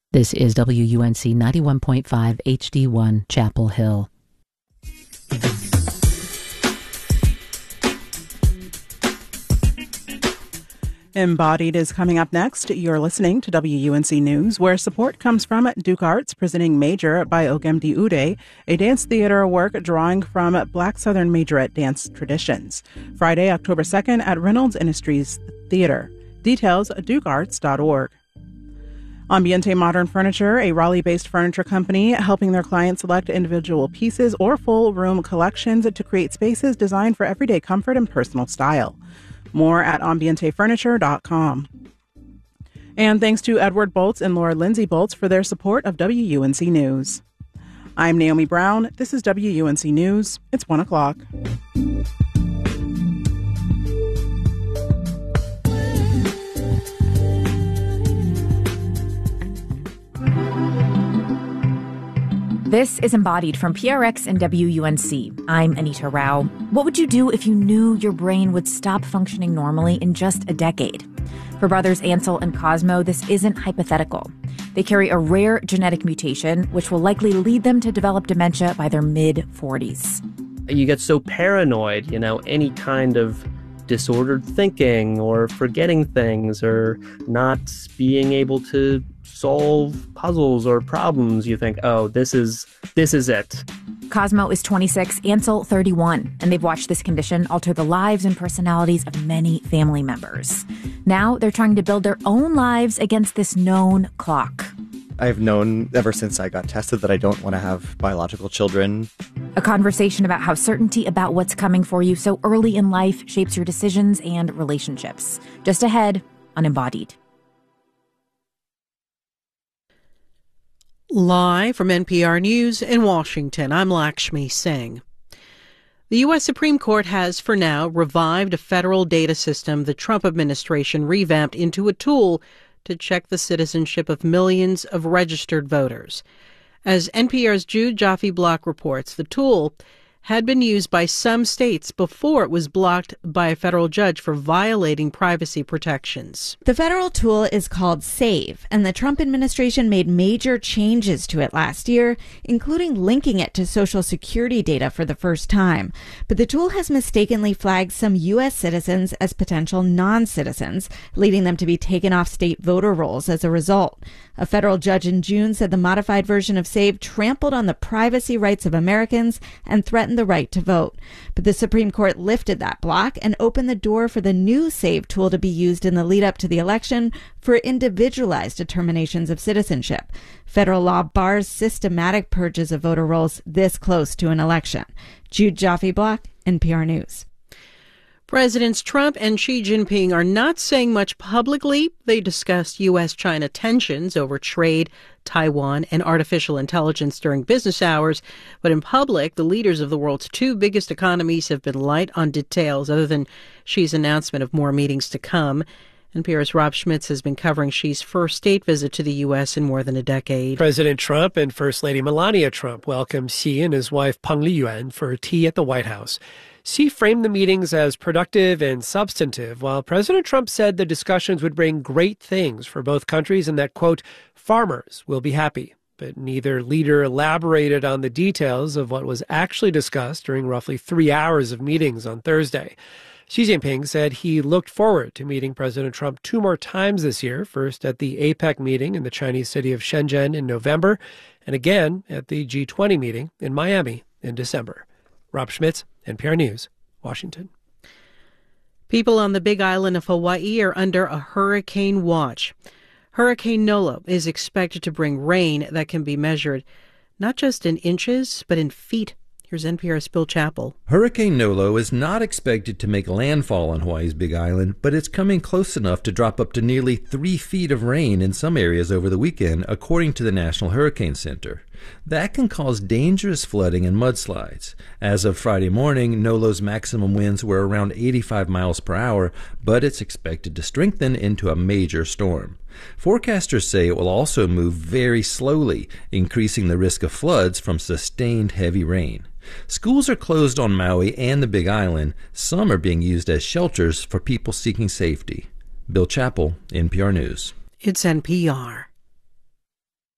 This is WUNC 91.5 HD1 Chapel Hill. Embodied is coming up next. You're listening to WUNC News, where support comes from Duke Arts, presenting Major by Ogemdi Ude, a dance theater work drawing from Black Southern majorette dance traditions. Friday, October 2nd at Reynolds Industries Theater. Details, dukearts.org. Ambiente Modern Furniture, a Raleigh-based furniture company, helping their clients select individual pieces or full room collections to create spaces designed for everyday comfort and personal style. More at ambientefurniture.com. And thanks to Edward Bolts and Laura Lindsay Bolts for their support of WUNC News. I'm Naomi Brown. This is WUNC News. It's 1 o'clock. This is Embodied from PRX and WUNC. I'm Anita Rao. What would you do if you knew your brain would stop functioning normally in just a decade? For brothers Ansel and Cosmo, this isn't hypothetical. They carry a rare genetic mutation, which will likely lead them to develop dementia by their mid-40s. You get so paranoid, any kind of disordered thinking or forgetting things or not being able to solve puzzles or problems. You think, oh, this is it. Cosmo is 26, Ansel 31, and they've watched this condition alter the lives and personalities of many family members. Now they're trying to build their own lives against this known clock. I've known ever since I got tested that I don't want to have biological children. A conversation about how certainty about what's coming for you so early in life shapes your decisions and relationships. Just ahead on Embodied. Live from NPR News in Washington, I'm Lakshmi Singh. The U.S. Supreme Court has, for now, revived a federal data system the Trump administration revamped into a tool to check the citizenship of millions of registered voters. As NPR's Jude Jaffe-Block reports, the tool had been used by some states before it was blocked by a federal judge for violating privacy protections. The federal tool is called SAVE, and the Trump administration made major changes to it last year, including linking it to Social Security data for the first time. But the tool has mistakenly flagged some U.S. citizens as potential non-citizens, leading them to be taken off state voter rolls as a result. A federal judge in June said the modified version of SAVE trampled on the privacy rights of Americans and threatened the right to vote. But the Supreme Court lifted that block and opened the door for the new SAVE tool to be used in the lead up to the election for individualized determinations of citizenship. Federal law bars systematic purges of voter rolls this close to an election. Jude Jaffe-Block, NPR News. Presidents Trump and Xi Jinping are not saying much publicly. They discussed U.S.-China tensions over trade, Taiwan, and artificial intelligence during business hours. But in public, the leaders of the world's two biggest economies have been light on details, other than Xi's announcement of more meetings to come. NPR's Rob Schmitz has been covering Xi's first state visit to the U.S. in more than a decade. President Trump and First Lady Melania Trump welcomed Xi and his wife Peng Liyuan for tea at the White House. Xi framed the meetings as productive and substantive, while President Trump said the discussions would bring great things for both countries and that, quote, farmers will be happy. But neither leader elaborated on the details of what was actually discussed during roughly 3 hours of meetings on Thursday. Xi Jinping said he looked forward to meeting President Trump 2 more times this year, first at the APEC meeting in the Chinese city of Shenzhen in November, and again at the G20 meeting in Miami in December. Rob Schmitz, NPR News, Washington. People on the Big Island of Hawaii are under a hurricane watch. Hurricane Nolo is expected to bring rain that can be measured not just in inches, but in feet. Here's NPR's Bill Chappell. Hurricane Nolo is not expected to make landfall on Hawaii's Big Island, but it's coming close enough to drop up to nearly 3 feet of rain in some areas over the weekend, according to the National Hurricane Center. That can cause dangerous flooding and mudslides. As of Friday morning, Nolo's maximum winds were around 85 miles per hour, but it's expected to strengthen into a major storm. Forecasters say it will also move very slowly, increasing the risk of floods from sustained heavy rain. Schools are closed on Maui and the Big Island. Some are being used as shelters for people seeking safety. Bill Chappell, NPR News. It's NPR.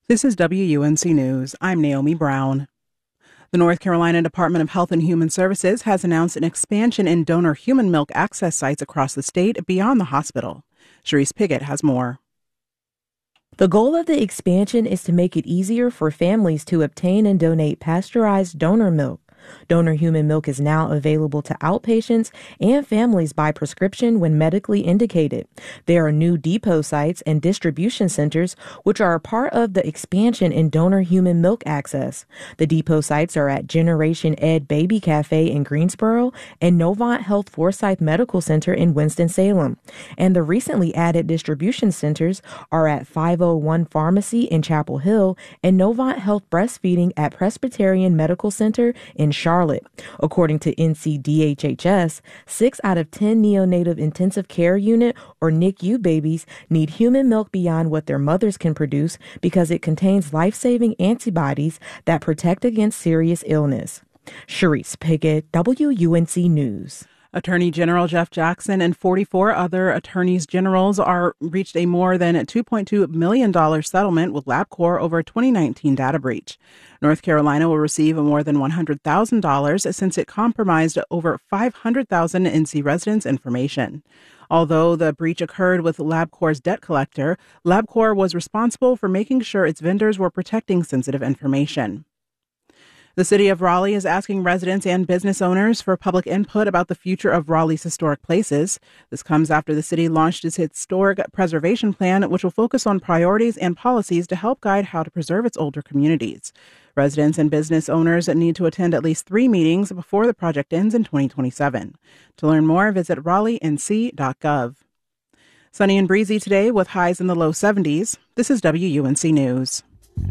This is WUNC News. I'm Naomi Brown. The North Carolina Department of Health and Human Services has announced an expansion in donor human milk access sites across the state beyond the hospital. Sharice Piggott has more. The goal of the expansion is to make it easier for families to obtain and donate pasteurized donor milk. Donor human milk is now available to outpatients and families by prescription when medically indicated. There are new depot sites and distribution centers, which are a part of the expansion in donor human milk access. The depot sites are at Generation Ed Baby Cafe in Greensboro and Novant Health Forsyth Medical Center in Winston-Salem. And the recently added distribution centers are at 501 Pharmacy in Chapel Hill and Novant Health Breastfeeding at Presbyterian Medical Center in Charlotte. According to NCDHHS, 6 out of 10 neonatal intensive care unit or NICU babies need human milk beyond what their mothers can produce because it contains life-saving antibodies that protect against serious illness. Sharice Piggott, WUNC News. Attorney General Jeff Jackson and 44 other attorneys generals reached a more than $2.2 million settlement with LabCorp over a 2019 data breach. North Carolina will receive more than $100,000 since it compromised over 500,000 NC residents' information. Although the breach occurred with LabCorp's debt collector, LabCorp was responsible for making sure its vendors were protecting sensitive information. The city of Raleigh is asking residents and business owners for public input about the future of Raleigh's historic places. This comes after the city launched its historic preservation plan, which will focus on priorities and policies to help guide how to preserve its older communities. Residents and business owners need to attend at least 3 meetings before the project ends in 2027. To learn more, visit raleighnc.gov. Sunny and breezy today with highs in the low 70s. This is WUNC News.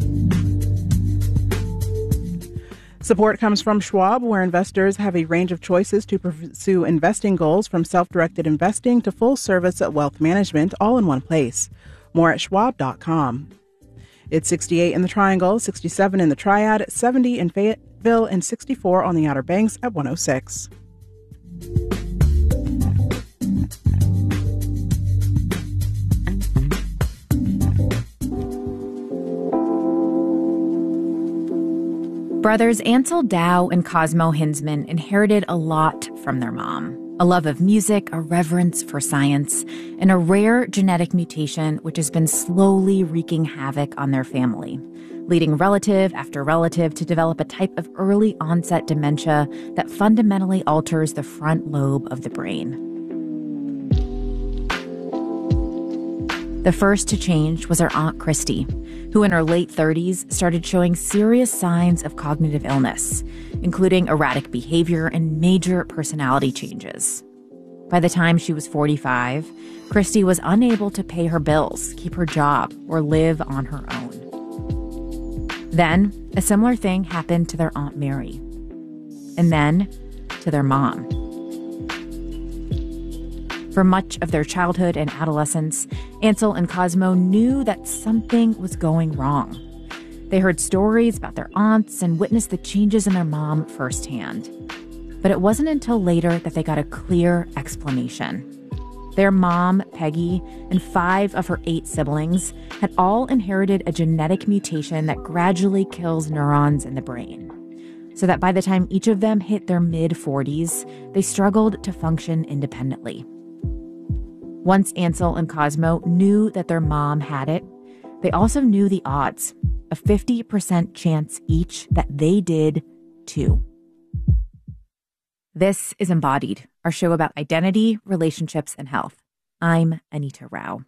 Support comes from Schwab, where investors have a range of choices to pursue investing goals, from self-directed investing to full-service wealth management, all in one place. More at schwab.com. It's 68 in the Triangle, 67 in the Triad, 70 in Fayetteville, and 64 on the Outer Banks at 106. Brothers Ansel Dow and Cosmo Hinsman inherited a lot from their mom. A love of music, a reverence for science, and a rare genetic mutation which has been slowly wreaking havoc on their family, leading relative after relative to develop a type of early onset dementia that fundamentally alters the front lobe of the brain. The first to change was our Aunt Christy, who in her late 30s started showing serious signs of cognitive illness, including erratic behavior and major personality changes. By the time she was 45, Christy was unable to pay her bills, keep her job, or live on her own. Then, a similar thing happened to their Aunt Mary. And then, to their mom. For much of their childhood and adolescence, Ansel and Cosmo knew that something was going wrong. They heard stories about their aunts and witnessed the changes in their mom firsthand. But it wasn't until later that they got a clear explanation. Their mom, Peggy, and 5 of her 8 siblings had all inherited a genetic mutation that gradually kills neurons in the brain, so that by the time each of them hit their mid-40s, they struggled to function independently. Once Ansel and Cosmo knew that their mom had it, they also knew the odds, a 50% chance each that they did too. This is Embodied, our show about identity, relationships, and health. I'm Anita Rao.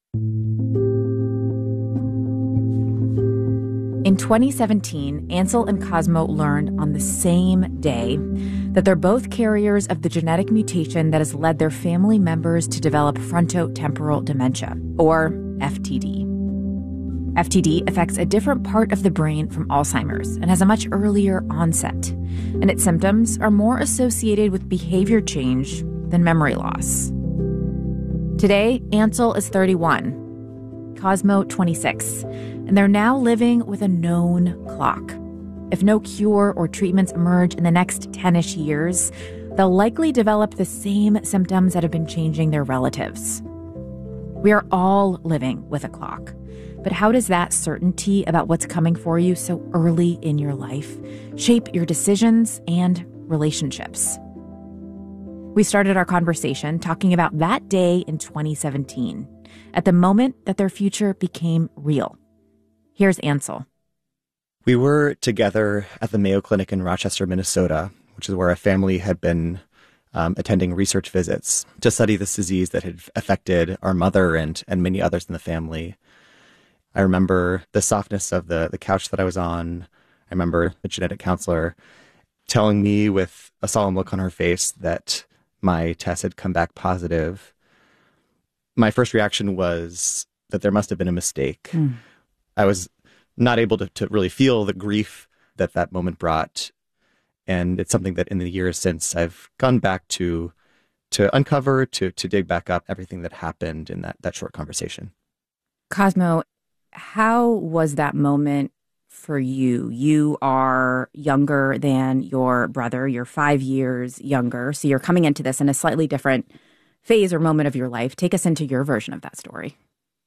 In 2017, Ansel and Cosmo learned on the same day that they're both carriers of the genetic mutation that has led their family members to develop frontotemporal dementia, or FTD. FTD affects a different part of the brain from Alzheimer's and has a much earlier onset, and its symptoms are more associated with behavior change than memory loss. Today, Ansel is 31, Cosmo 26, and they're now living with a known clock. If no cure or treatments emerge in the next 10-ish years, they'll likely develop the same symptoms that have been changing their relatives. We are all living with a clock. But how does that certainty about what's coming for you so early in your life shape your decisions and relationships? We started our conversation talking about that day in 2017, at the moment that their future became real. Here's Ansel. We were together at the Mayo Clinic in Rochester, Minnesota, which is where a family had been attending research visits to study this disease that had affected our mother and many others in the family. I remember the softness of the couch that I was on. I remember the genetic counselor telling me with a solemn look on her face that my test had come back positive. My first reaction was that there must have been a mistake. I was not able to really feel the grief that that moment brought. And it's something that in the years since I've gone back to uncover, to dig back up everything that happened in that short conversation. Cosmo, how was that moment for you? You are younger than your brother. You're 5 years younger. So you're coming into this in a slightly different phase or moment of your life. Take us into your version of that story.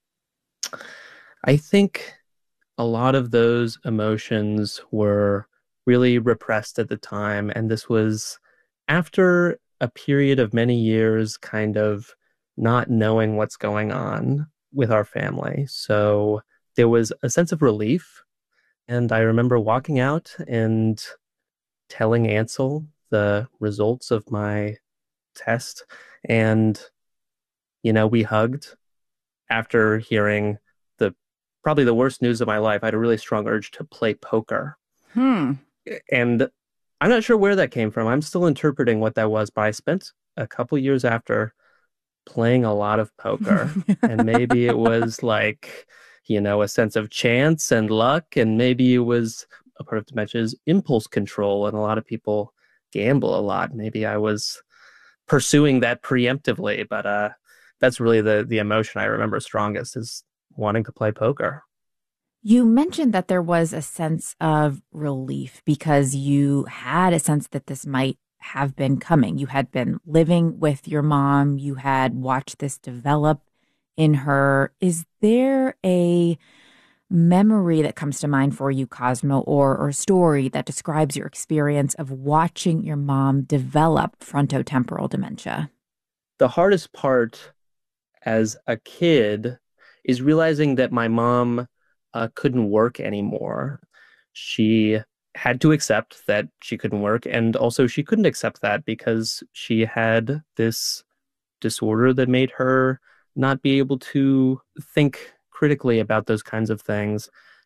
I think a lot of those emotions were really repressed at the time. And this was after a period of many years kind of not knowing what's going on with our family. So there was a sense of relief. And I remember walking out and telling Ansel the results of my test. And, we hugged after hearing probably the worst news of my life. I had a really strong urge to play poker. And I'm not sure where that came from. I'm still interpreting what that was, but I spent a couple years after playing a lot of poker. And maybe it was like, a sense of chance and luck. And maybe it was a part of dementia's impulse control. And a lot of people gamble a lot. Maybe I was pursuing that preemptively, but that's really the emotion I remember strongest is wanting to play poker. You mentioned that there was a sense of relief because you had a sense that this might have been coming. You had been living with your mom. You had watched this develop in her. Is there a memory that comes to mind for you, Cosmo, or a story that describes your experience of watching your mom develop frontotemporal dementia? The hardest part as a kid is realizing that my mom couldn't work anymore. She had to accept that she couldn't work, and also she couldn't accept that because she had this disorder that made her not be able to think critically about those kinds of things.